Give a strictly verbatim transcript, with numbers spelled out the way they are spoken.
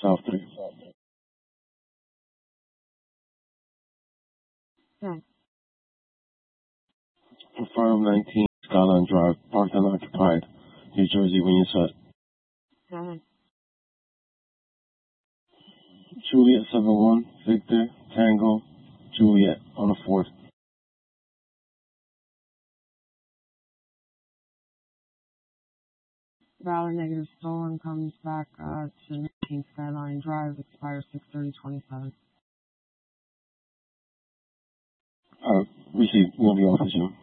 South three. Hmm. Confirm nineteen Skyline Drive, parked unoccupied, New Jersey, when you're set. Hmm. Juliet seven one, Victor, Tango, Juliet on the fourth. Valid negative stolen comes back uh, to nineteen Skyline Drive, expires six thirty twenty-seven. Uh, received. We'll be off the Jim.